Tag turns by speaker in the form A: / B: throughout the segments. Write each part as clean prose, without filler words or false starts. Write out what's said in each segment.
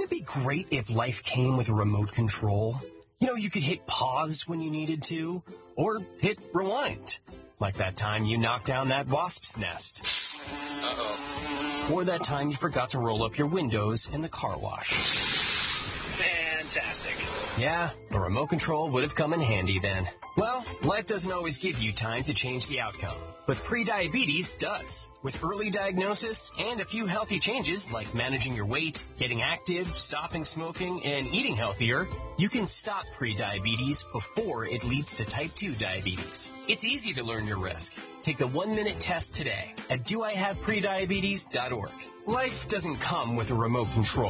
A: it be great if life came with a remote control? You know, you could hit pause when you needed to, or hit rewind. Like that time you knocked down that wasp's nest. Uh-oh. Or that time you forgot to roll up your windows in the car wash. Fantastic. Yeah, a remote control would have come in handy then. Well, life doesn't always give you time to change the outcome, but prediabetes does. With early diagnosis and a few healthy changes like managing your weight, getting active, stopping smoking, and eating healthier, you can stop prediabetes before it leads to type 2 diabetes. It's easy to learn your risk. Take the 1-minute test today at doihaveprediabetes.org. Life doesn't come with a remote control.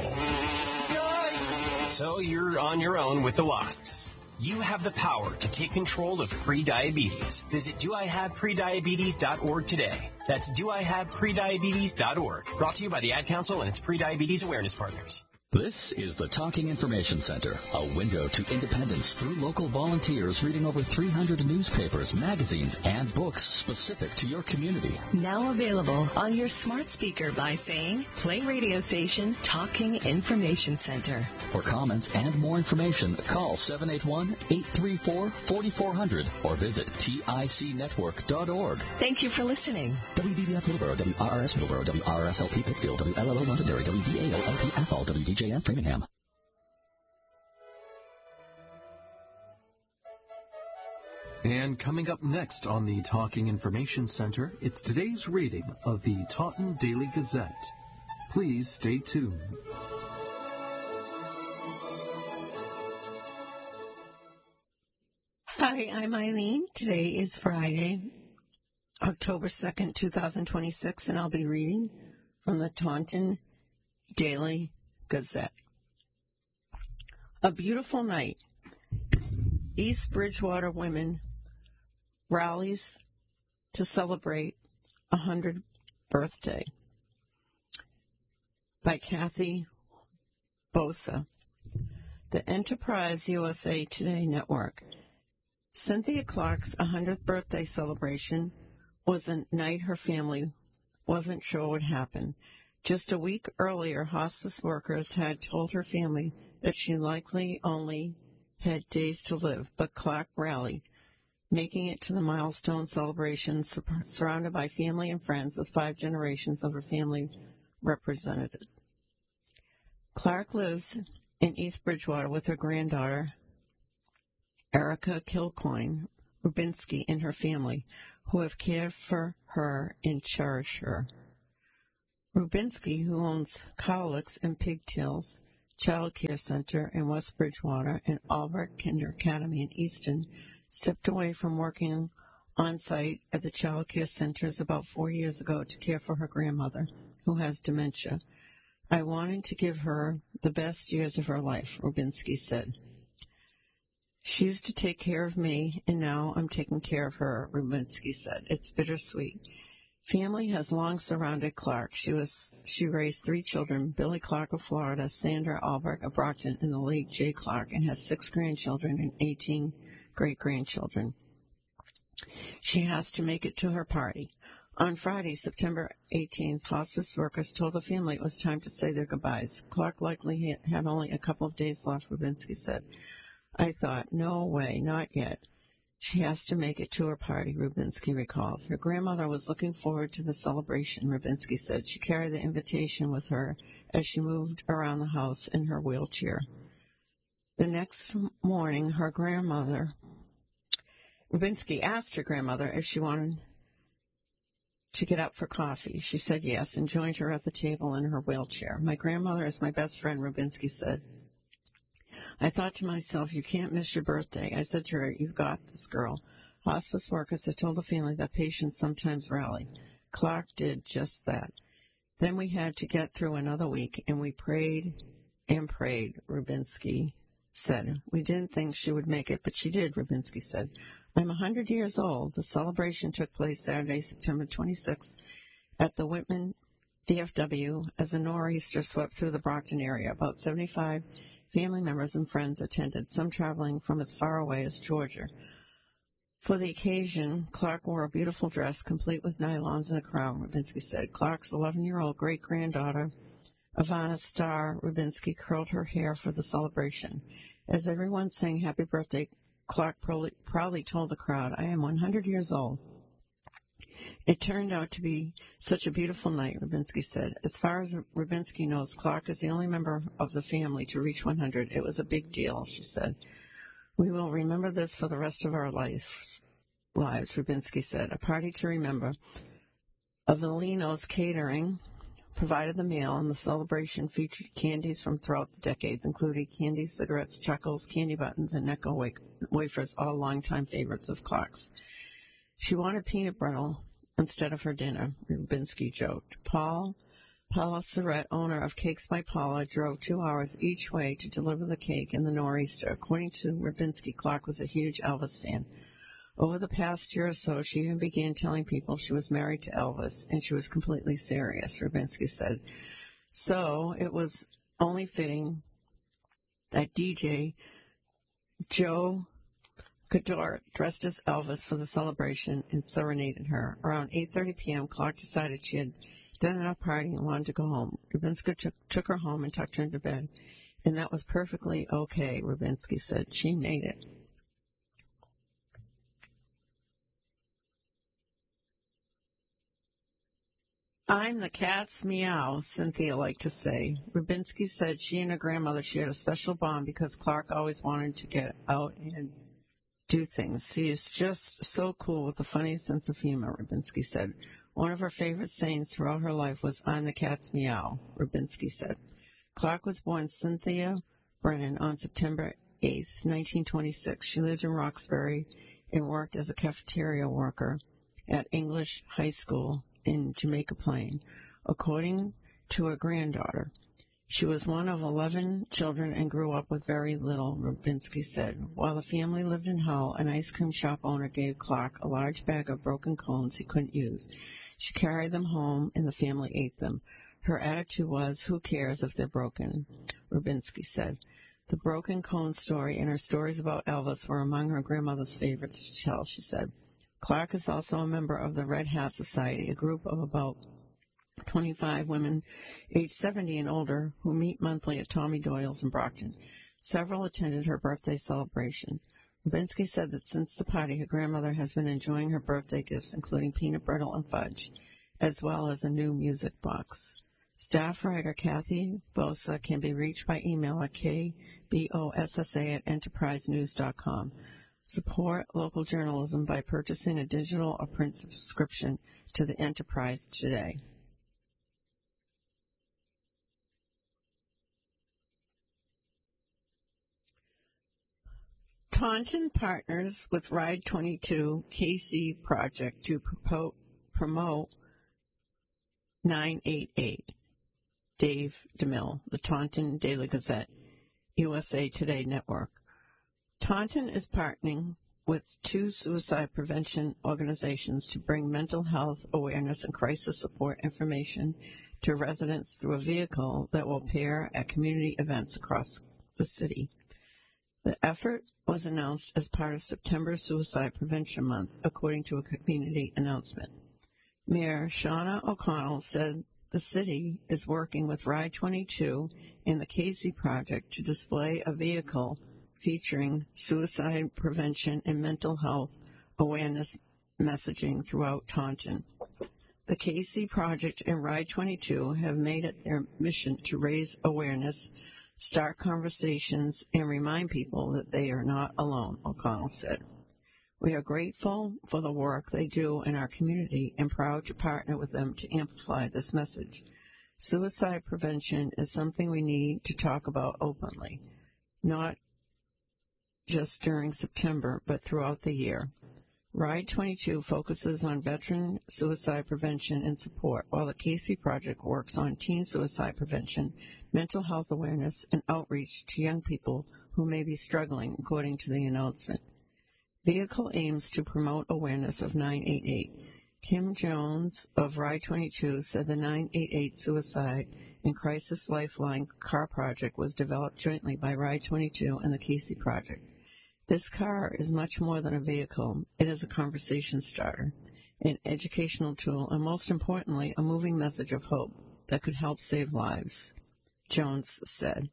A: So you're on your own with the wasps. You have the power to take control of prediabetes. Visit doihaveprediabetes.org today. That's doihaveprediabetes.org. Brought to you by the Ad Council and its prediabetes awareness partners.
B: This is the Talking Information Center, a window to independence through local volunteers reading over 300 newspapers, magazines, and books specific to your community.
C: Now available on your smart speaker by saying, play radio station Talking Information Center.
B: For comments and more information, call 781-834-4400 or visit ticnetwork.org.
C: Thank you for listening.
B: WVBF Middleborough, WRRS Middleborough, WRSLP Pittsfield, WLLO Londonderry, WVALLP Athol, WDJF Framingham.
D: And coming up next on the Talking Information Center, it's today's reading of the Taunton Daily Gazette. Please stay tuned.
E: Hi, I'm Eileen. Today is Friday, October 2nd, 2026, and I'll be reading from the Taunton Daily Gazette. A beautiful night. East Bridgewater women rallies to celebrate 100th birthday by Kathy Bosa. The Enterprise USA Today Network. Cynthia Clark's 100th birthday celebration was a night her family wasn't sure would happen. Just a week earlier, hospice workers had told her family that she likely only had days to live, but Clark rallied, making it to the milestone celebration surrounded by family and friends with 5 generations of her family represented. Clark lives in East Bridgewater with her granddaughter, Erica Kilcoyne Rubinski, and her family, who have cared for her and cherish her. Rubinski, who owns Cowlicks and Pigtails Child Care Center in West Bridgewater and Albert Kinder Academy in Easton, stepped away from working on site at the child care centers about 4 years ago to care for her grandmother, who has dementia. I wanted to give her the best years of her life, Rubinski said. She used to take care of me, and now I'm taking care of her, Rubinski said. It's bittersweet. Family has long surrounded Clark. She raised 3 children, Billy Clark of Florida, Sandra Albert of Brockton, and the late Jay Clark, and has 6 grandchildren and 18 great-grandchildren. She has to make it to her party. On Friday, September 18th, hospice workers told the family it was time to say their goodbyes. Clark likely had only a couple of days left, Rubinski said. I thought, no way, not yet. She has to make it to her party, Rubinski recalled. Her grandmother was looking forward to the celebration, Rubinski said. She carried the invitation with her as she moved around the house in her wheelchair. The next morning, Rubinski asked her grandmother if she wanted to get up for coffee. She said yes and joined her at the table in her wheelchair. My grandmother is my best friend, Rubinski said. I thought to myself, you can't miss your birthday. I said to her, you've got this, girl. Hospice workers had told the family that patients sometimes rally. Clark did just that. Then we had to get through another week, and we prayed and prayed, Rubinski said. We didn't think she would make it, but she did, Rubinski said. I'm 100 years old. The celebration took place Saturday, September 26th at the Whitman VFW as a nor'easter swept through the Brockton area. About 75 family members and friends attended, some traveling from as far away as Georgia. For the occasion, Clark wore a beautiful dress, complete with nylons and a crown, Rubinski said. Clark's 11-year-old great-granddaughter, Ivana Starr Rubinsky curled her hair for the celebration. As everyone sang happy birthday, Clark proudly told the crowd, "I am 100 years old." "It turned out to be such a beautiful night," Rubinsky said. "As far as Rubinsky knows, Clark is the only member of the family to reach 100. It was a big deal," she said. "We will remember this for the rest of our lives," Rubinsky said. A party to remember. Avellino's Catering provided the meal, and the celebration featured candies from throughout the decades, including candies, cigarettes, chuckles, candy buttons, and Necco wafers, all longtime favorites of Clark's. "She wanted peanut brittle instead of her dinner," Rubinsky joked. Paula Surratt, owner of Cakes by Paula, drove 2 hours each way to deliver the cake in the nor'easter. According to Rubinsky, Clark was a huge Elvis fan. Over the past year or so, she even began telling people she was married to Elvis, and she was completely serious, Rubinsky said. So it was only fitting that DJ Joe Cador dressed as Elvis for the celebration and serenaded her. Around 8:30 p.m., Clark decided she had done enough partying and wanted to go home. Rubinsky took her home and tucked her into bed, and that was perfectly okay, Rubinsky said. She made it. "I'm the cat's meow," Cynthia liked to say. Rubinsky said she and her grandmother shared a special bond because Clark always wanted to get out and do things. "She is just so cool with a funny sense of humor," Rubinsky said. One of her favorite sayings throughout her life was, "I'm the cat's meow," Rubinsky said. Clark was born Cynthia Brennan on September 8, 1926. She lived in Roxbury and worked as a cafeteria worker at English High School in Jamaica Plain. According to her granddaughter, she was one of 11 children and grew up with very little, Rubinsky said. While the family lived in Hull, an ice cream shop owner gave Clark a large bag of broken cones he couldn't use. She carried them home, and the family ate them. Her attitude was, "Who cares if they're broken?" Rubinsky said. The broken cone story and her stories about Elvis were among her grandmother's favorites to tell, she said. Clark is also a member of the Red Hat Society, a group of about 25 women aged 70 and older who meet monthly at Tommy Doyle's in Brockton. Several attended her birthday celebration. Rubinsky said that since the party, her grandmother has been enjoying her birthday gifts, including peanut brittle and fudge, as well as a new music box. Staff writer Kathy Bosa can be reached by email at kbossa@enterprisenews.com. Support local journalism by purchasing a digital or print subscription to the Enterprise today. Taunton partners with Ride 22 KC Project to promote 988. Dave DeMille, the Taunton Daily Gazette, USA Today Network. Taunton is partnering with 2 suicide prevention organizations to bring mental health awareness and crisis support information to residents through a vehicle that will appear at community events across the city. The effort was announced as part of September Suicide Prevention Month, according to a community announcement. Mayor Shauna O'Connell said the city is working with Ride 22 and the Casey Project to display a vehicle featuring suicide prevention and mental health awareness messaging throughout Taunton. The Casey Project and Ride 22 have made it their mission to raise awareness, start conversations, and remind people that they are not alone, O'Connell said. We are grateful for the work they do in our community and proud to partner with them to amplify this message. Suicide prevention is something we need to talk about openly, not just during September, but throughout the year. Ride 22 focuses on veteran suicide prevention and support, while the Casey Project works on teen suicide prevention, mental health awareness, and outreach to young people who may be struggling, according to the announcement. Vehicle aims to promote awareness of 988. Kim Jones of Ride 22 said the 988 Suicide and Crisis Lifeline car project was developed jointly by Ride 22 and the Casey Project. This car is much more than a vehicle. It is a conversation starter, an educational tool, and most importantly, a moving message of hope that could help save lives. Jones said.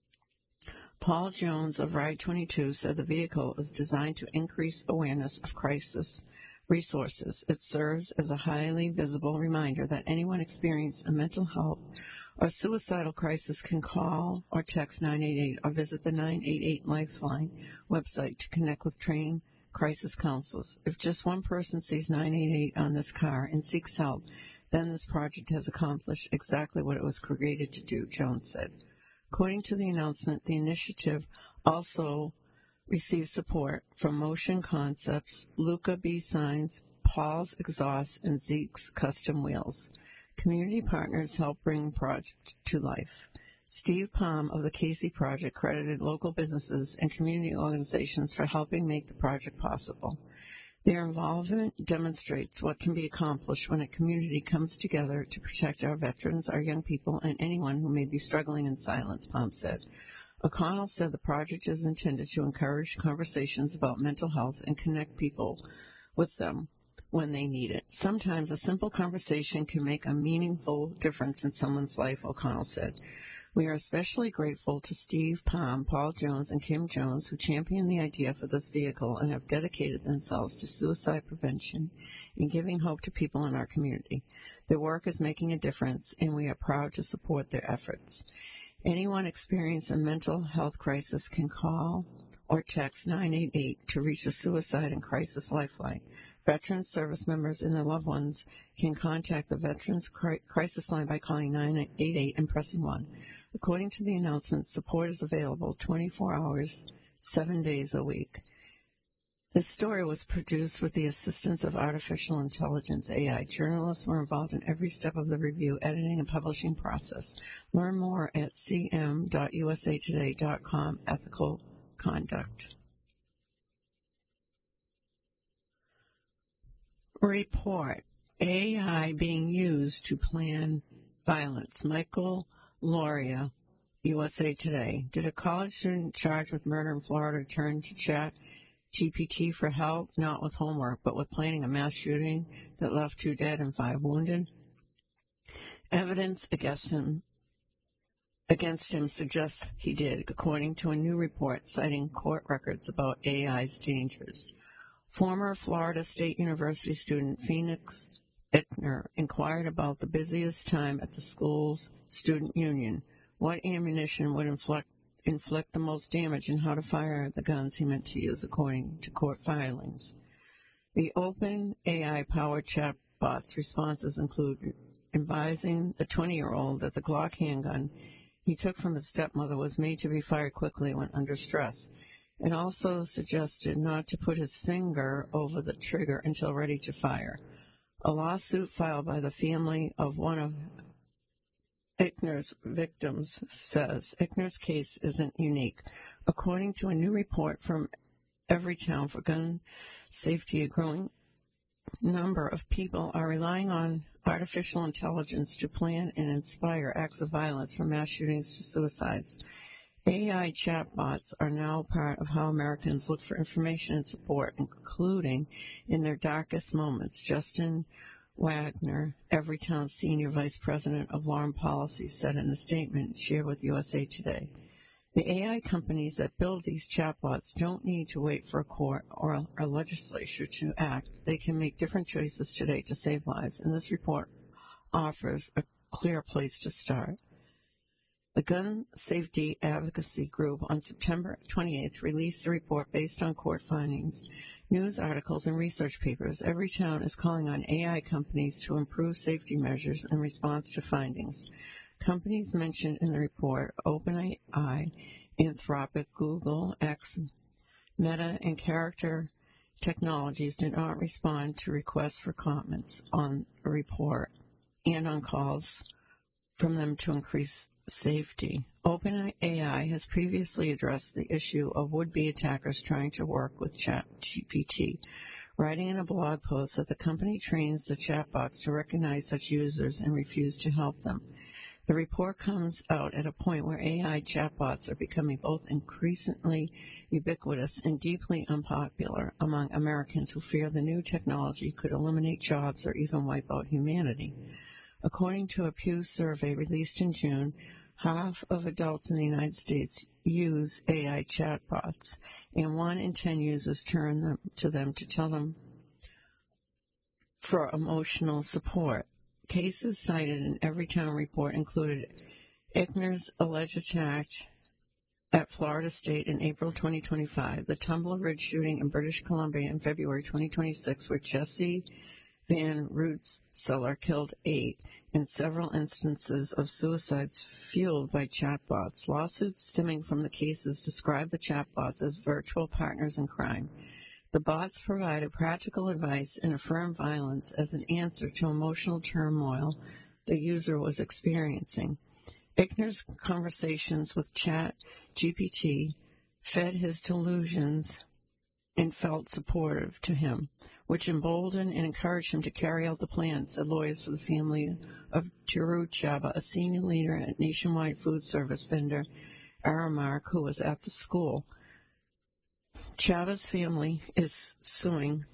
E: Paul Jones of Ride 22 said the vehicle is designed to increase awareness of crisis resources. It serves as a highly visible reminder that anyone experiencing a mental health or suicidal crisis can call or text 988 or visit the 988 Lifeline website to connect with trained crisis counselors. If just one person sees 988 on this car and seeks help, then this project has accomplished exactly what it was created to do, Jones said. According to the announcement, the initiative also received support from Motion Concepts, Luca B. Signs, Paul's Exhaust, and Zeke's Custom Wheels. Community partners helped bring the project to life. Steve Palm of the Casey Project credited local businesses and community organizations for helping make the project possible. Their involvement demonstrates what can be accomplished when a community comes together to protect our veterans, our young people, and anyone who may be struggling in silence, Palm said. O'Connell said the project is intended to encourage conversations about mental health and connect people with them when they need it. Sometimes a simple conversation can make a meaningful difference in someone's life, O'Connell said. We are especially grateful to Steve Palm, Paul Jones, and Kim Jones, who championed the idea for this vehicle and have dedicated themselves to suicide prevention and giving hope to people in our community. Their work is making a difference, and we are proud to support their efforts. Anyone experiencing a mental health crisis can call or text 988 to reach the Suicide and Crisis Lifeline. Veterans, service members, and their loved ones can contact the Veterans Crisis Line by calling 988 and pressing 1. According to the announcement, support is available 24 hours, 7 days a week. This story was produced with the assistance of artificial intelligence, AI. Journalists were involved in every step of the review, editing, and publishing process. Learn more at cm.usatoday.com. Ethical conduct. Report. AI being used to plan violence. Michael Loria, USA Today. Did a college student charged with murder in Florida turn to ChatGPT for help? Not with homework, but with planning a mass shooting that left 2 dead and 5 wounded? Evidence against him suggests he did, according to a new report citing court records about AI's dangers. Former Florida State University student Phoenix Ickner inquired about the busiest time at the school's student union, what ammunition would inflict the most damage, and how to fire the guns he meant to use, according to court filings. The open AI-powered chatbot's responses include advising the 20-year-old that the Glock handgun he took from his stepmother was made to be fired quickly when under stress. It also suggested not to put his finger over the trigger until ready to fire. A lawsuit filed by the family of one of Ickner's victims says Ickner's case isn't unique. According to a new report from Everytown for Gun Safety, a growing number of people are relying on artificial intelligence to plan and inspire acts of violence from mass shootings to suicides. AI chatbots are now part of how Americans look for information and support, including in their darkest moments. Justin Wagner, Everytown's Senior Vice President of Law and Policy, said in a statement shared with USA Today. The AI companies that build these chatbots don't need to wait for a court or a legislature to act. They can make different choices today to save lives, and this report offers a clear place to start. The Gun Safety Advocacy Group on September 28th released a report based on court findings, news articles, and research papers. Everytown is calling on AI companies to improve safety measures in response to findings. Companies mentioned in the report, OpenAI, Anthropic, Google, X, Meta, and Character Technologies, did not respond to requests for comments on the report and on calls from them to increase safety. OpenAI has previously addressed the issue of would-be attackers trying to work with ChatGPT, writing in a blog post that the company trains the chatbots to recognize such users and refuse to help them. The report comes out at a point where AI chatbots are becoming both increasingly ubiquitous and deeply unpopular among Americans who fear the new technology could eliminate jobs or even wipe out humanity. According to a Pew survey released in June, half of adults in the United States use AI chatbots, and 1 in 10 users turn to them to tell them for emotional support. Cases cited in Everytown report included Eichner's alleged attack at Florida State in April 2025, the Tumbler Ridge shooting in British Columbia in February 2026, where Jesse Van Rensselaer killed 8, and several instances of suicides fueled by chatbots. Lawsuits stemming from the cases describe the chatbots as virtual partners in crime. The bots provided practical advice and affirmed violence as an answer to emotional turmoil the user was experiencing. Eichner's conversations with ChatGPT fed his delusions and felt supportive to him, which emboldened and encouraged him to carry out the plan, said lawyers for the family of Tiru Chaba, a senior leader at nationwide food service vendor Aramark, who was at the school. Chaba's family is suing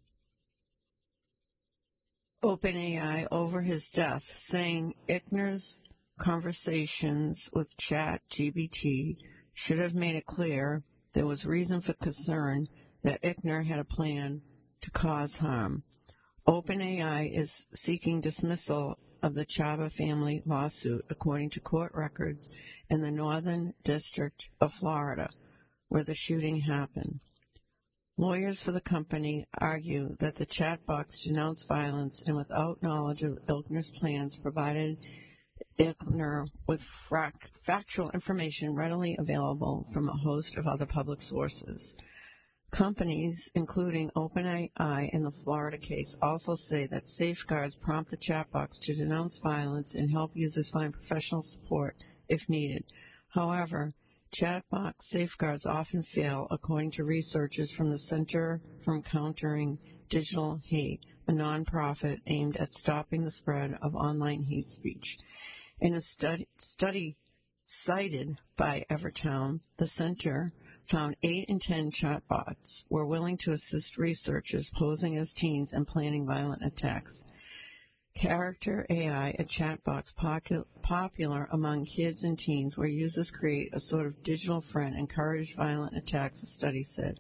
E: OpenAI over his death, saying Eichner's conversations with ChatGPT should have made it clear there was reason for concern that Eichner had a plan to cause harm. OpenAI is seeking dismissal of the Chaba family lawsuit, according to court records in the Northern District of Florida, where the shooting happened. Lawyers for the company argue that the chatbots denounced violence and, without knowledge of Eichner's plans, provided Eichner with factual information readily available from a host of other public sources. Companies, including OpenAI in the Florida case, also say that safeguards prompt the chatbots to denounce violence and help users find professional support if needed. However, chatbot safeguards often fail, according to researchers from the Center for Countering Digital Hate, a nonprofit aimed at stopping the spread of online hate speech. In a study cited by Evertown, the center found 8 in 10 chatbots were willing to assist researchers posing as teens and planning violent attacks. Character AI, a chatbot popular among kids and teens, where users create a sort of digital friend, encourage violent attacks, the study said.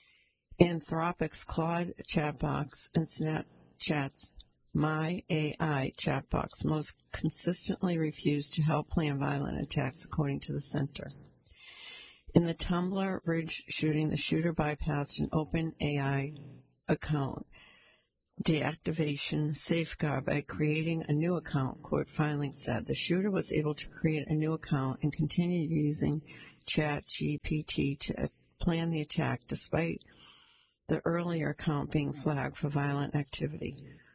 E: Anthropic's Claude chatbots and Snapchat's My AI chatbots most consistently refuse to help plan violent attacks, according to the center. In the Tumbler Ridge shooting, the shooter bypassed an OpenAI account deactivation safeguard by creating a new account, court filing said. The shooter was able to create a new account and continued using ChatGPT to plan the attack, despite the earlier account being flagged for violent activity.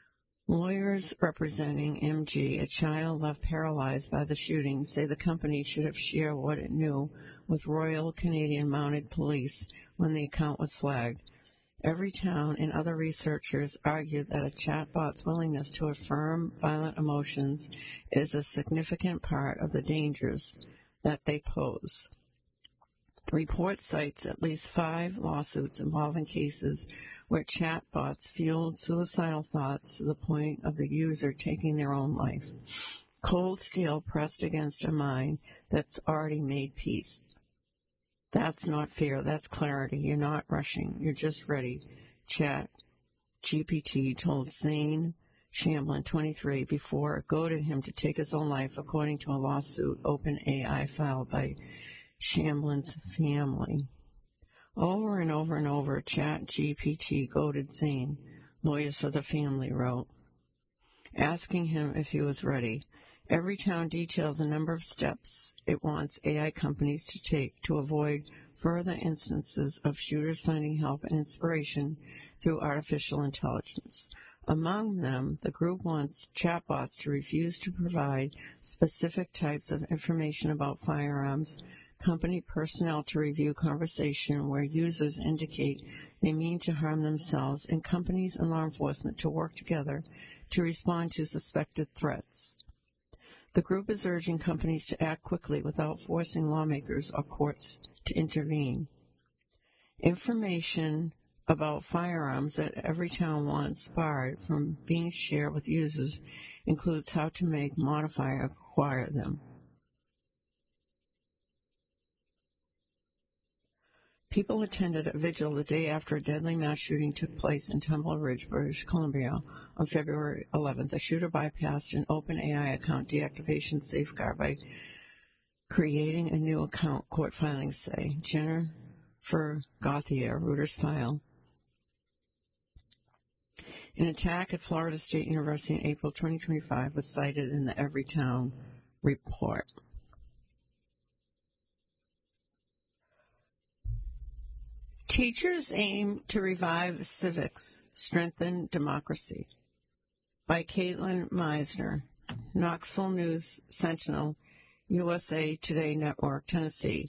E: Lawyers representing MG, a child left paralyzed by the shooting, say the company should have shared what it knew with Royal Canadian Mounted Police when the account was flagged. Everytown and other researchers argued that a chatbot's willingness to affirm violent emotions is a significant part of the dangers that they pose. The report cites at least 5 lawsuits involving cases where chatbots fueled suicidal thoughts to the point of the user taking their own life. Cold steel pressed against a mind that's already made peace. That's not fear, that's clarity. You're not rushing, you're just ready. ChatGPT told Zane Shamblin, 23, before it goaded him to take his own life, according to a lawsuit OpenAI filed by Shamblin's family. Over and over and over, ChatGPT goaded Zane, lawyers for the family wrote, asking him if he was ready. Everytown details a number of steps it wants AI companies to take to avoid further instances of shooters finding help and inspiration through artificial intelligence. Among them, the group wants chatbots to refuse to provide specific types of information about firearms, company personnel to review conversation where users indicate they mean to harm themselves, and companies and law enforcement to work together to respond to suspected threats. The group is urging companies to act quickly without forcing lawmakers or courts to intervene. Information about firearms that Everytown wants barred from being shared with users includes how to make, modify, or acquire them. People attended a vigil the day after a deadly mass shooting took place in Tumble Ridge, British Columbia on February 11th. The shooter bypassed an OpenAI account deactivation safeguard by creating a new account, court filings say. Jennifer Gauthier, Reuters file. An attack at Florida State University in April 2025 was cited in the Everytown report. Teachers aim to revive civics, strengthen democracy. By Caitlin Meisner, Knoxville News Sentinel, USA Today Network, Tennessee.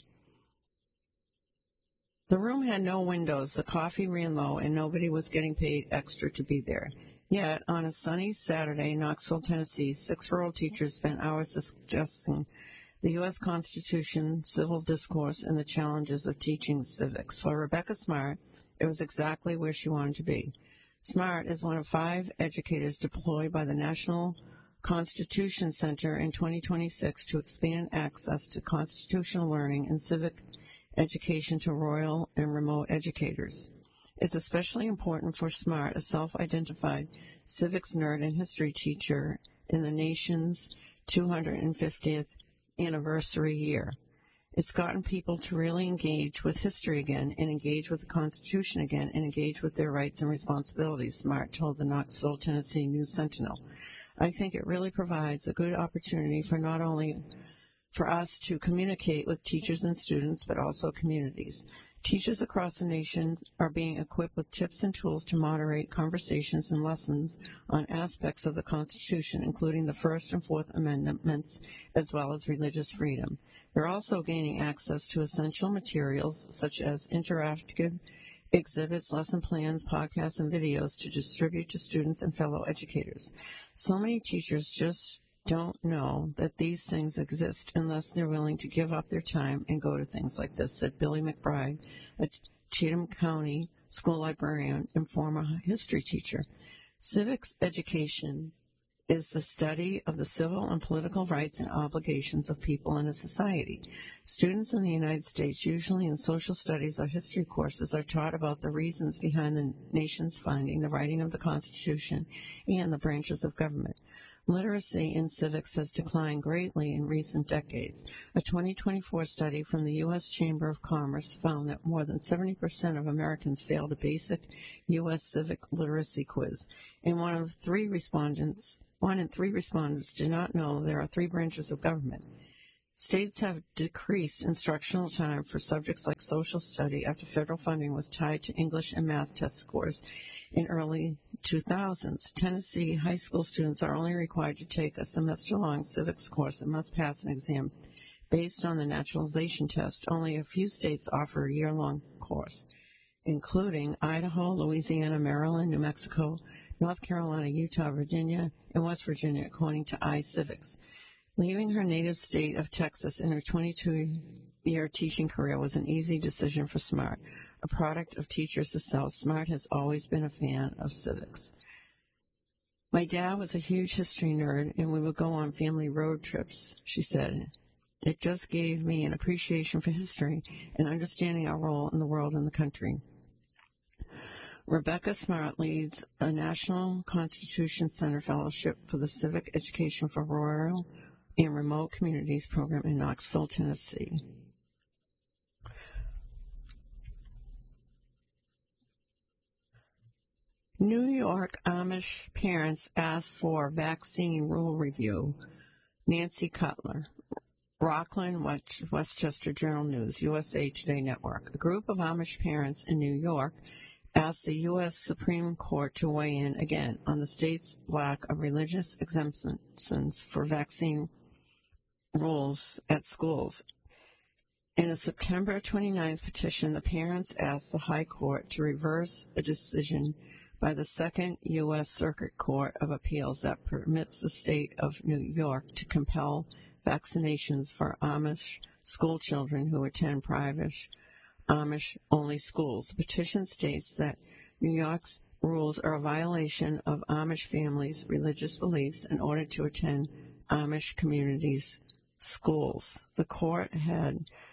E: The room had no windows, the coffee ran low, and nobody was getting paid extra to be there. Yet, on a sunny Saturday in Knoxville, Tennessee, 6-year-old teachers spent hours discussing the U.S. Constitution, civil discourse, and the challenges of teaching civics. For Rebecca Smart, it was exactly where she wanted to be. Smart is one of 5 educators deployed by the National Constitution Center in 2026 to expand access to constitutional learning and civic education to rural and remote educators. It's especially important for Smart, a self-identified civics nerd and history teacher in the nation's 250th anniversary year. It's gotten people to really engage with history again and engage with the Constitution again and engage with their rights and responsibilities, Smart told the Knoxville, Tennessee News Sentinel. I think it really provides a good opportunity for not only for us to communicate with teachers and students, but also communities. Teachers across the nation are being equipped with tips and tools to moderate conversations and lessons on aspects of the Constitution, including the First and Fourth Amendments, as well as religious freedom. They're also gaining access to essential materials such as interactive exhibits, lesson plans, podcasts, and videos to distribute to students and fellow educators. So many teachers just don't know that these things exist unless they're willing to give up their time and go to things like this, said Billy McBride, a Cheatham County school librarian and former history teacher. Civics education is the study of the civil and political rights and obligations of people in a society. Students in the United States, usually in social studies or history courses, are taught about the reasons behind the nation's founding, the writing of the Constitution, and the branches of government. Literacy in civics has declined greatly in recent decades. A 2024 study from the U.S. Chamber of Commerce found that more than 70% of Americans failed a basic U.S. civic literacy quiz, and one in three respondents do not know there are 3 branches of government. States have decreased instructional time for subjects like social study after federal funding was tied to English and math test scores in early 2000s. Tennessee high school students are only required to take a semester-long civics course and must pass an exam based on the naturalization test. Only a few states offer a year-long course, including Idaho, Louisiana, Maryland, New Mexico, North Carolina, Utah, Virginia, and West Virginia, according to iCivics. Leaving her native state of Texas in her 22-year teaching career was an easy decision for Smart. A product of teachers herself, Smart has always been a fan of civics. My dad was a huge history nerd, and we would go on family road trips, she said. It just gave me an appreciation for history and understanding our role in the world and the country. Rebecca Smart leads a National Constitution Center Fellowship for the Civic Education for Rural and Remote Communities program in Knoxville, Tennessee. New York Amish parents ask for vaccine rule review. Nancy Cutler. Rockland, Westchester Journal News, USA Today Network. A group of Amish parents in New York asked the U.S. Supreme Court to weigh in again on the state's lack of religious exemptions for vaccine rules at schools. In a September 29th petition, the parents asked the High Court to reverse a decision by the Second U.S. Circuit Court of Appeals that permits the state of New York to compel vaccinations for Amish school children who attend private Amish-only schools. The petition states that New York's rules are a violation of Amish families' religious beliefs in order to attend Amish communities' schools. The court had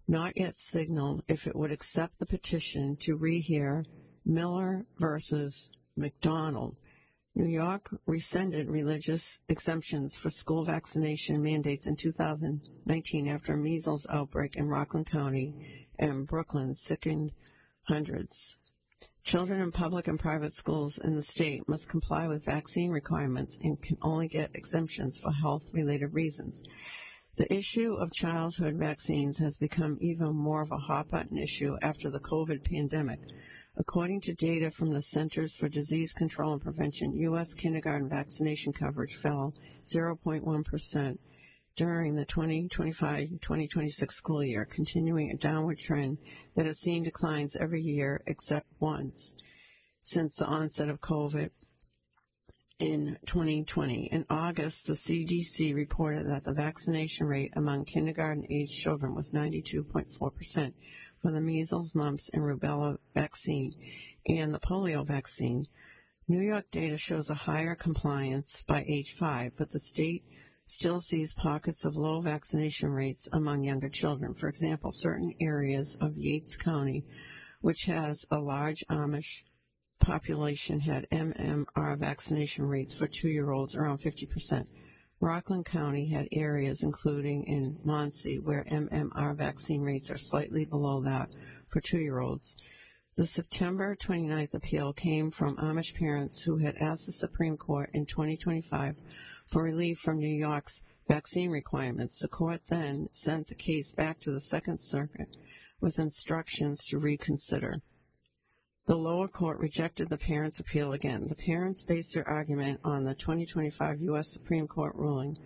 E: not yet signaled if it would accept the petition to rehear Miller versus McDonald. New York rescinded religious exemptions for school vaccination mandates in 2019 after a measles outbreak in Rockland County and Brooklyn sickened hundreds. Children in public and private schools in the state must comply with vaccine requirements and can only get exemptions for health-related reasons. The issue of childhood vaccines has become even more of a hot-button issue after the COVID pandemic. According to data from the Centers for Disease Control and Prevention, U.S. kindergarten vaccination coverage fell 0.1% during the 2025-2026 school year, continuing a downward trend that has seen declines every year except once since the onset of COVID in 2020. In August, the CDC reported that the vaccination rate among kindergarten-age children was 92.4% for the measles, mumps, and rubella vaccine and the polio vaccine. New York data shows a higher compliance by age 5, but the state still sees pockets of low vaccination rates among younger children. For example, certain areas of Yates County, which has a large Amish population, had MMR vaccination rates for 2-year-olds around 50%. Rockland County had areas, including in Muncie, where MMR vaccine rates are slightly below that for 2-year-olds. The September 29th appeal came from Amish parents who had asked the Supreme Court in 2025 for relief from New York's vaccine requirements. The court then sent the case back to the Second Circuit with instructions to reconsider. The lower court rejected the parents' appeal again. The parents based their argument on the 2025 U.S. Supreme Court ruling,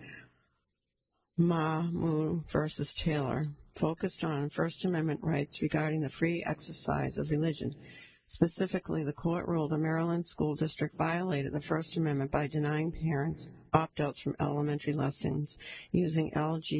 E: Mahmoud v. Taylor, focused on First Amendment rights regarding the free exercise of religion. Specifically, the court ruled a Maryland school district violated the First Amendment by denying parents opt-outs from elementary lessons using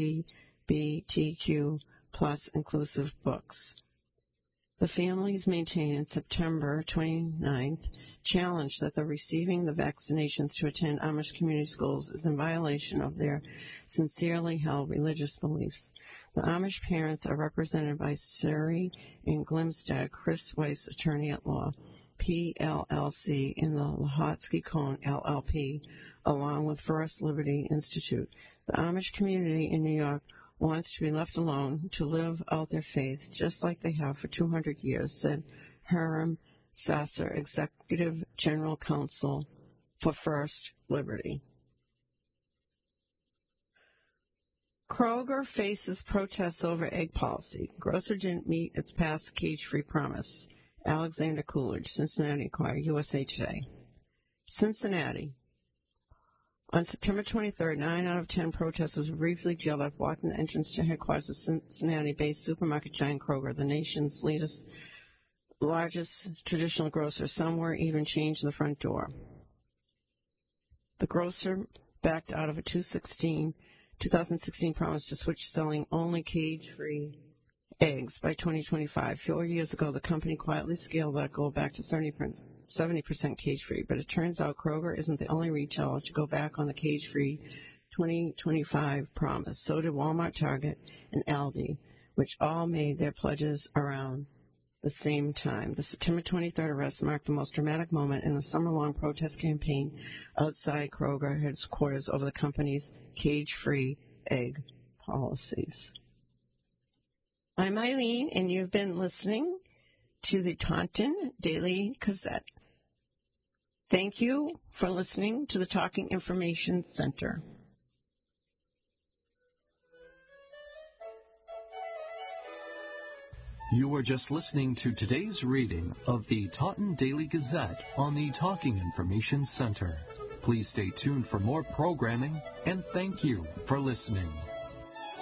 E: LGBTQ plus inclusive books. The families maintained in September 29th challenged that the receiving the vaccinations to attend Amish community schools is in violation of their sincerely held religious beliefs. The Amish parents are represented by Surrey and Glimstead, Chris Weiss, attorney at law, PLLC, in the Lahotsky Cohn LLP, along with First Liberty Institute. The Amish community in New York wants to be left alone to live out their faith just like they have for 200 years, said Hiram Sasser, Executive General Counsel for First Liberty. Kroger faces protests over egg policy. Grocer didn't meet its past cage-free promise. Alexander Coolidge, Cincinnati Enquirer, USA Today. Cincinnati. On September 23rd, 9 out of 10 protesters were briefly jailed after blocking the entrance to headquarters of Cincinnati-based supermarket giant Kroger, the nation's largest traditional grocer. Some were even changed the front door. The grocer backed out of a 2016 promise to switch selling only cage-free eggs by 2025. 4 years ago, the company quietly scaled that goal back to 70% cage-free, but it turns out Kroger isn't the only retailer to go back on the cage-free 2025 promise. So did Walmart, Target, and Aldi, which all made their pledges around the same time. The September 23rd arrest marked the most dramatic moment in a summer-long protest campaign outside Kroger headquarters over the company's cage-free egg policies. I'm Eileen, and you've been listening to the Taunton Daily Gazette. Thank you for listening to the Talking Information Center.
D: You were just listening to today's reading of the Taunton Daily Gazette on the Talking Information Center. Please stay tuned for more programming, and thank you for listening.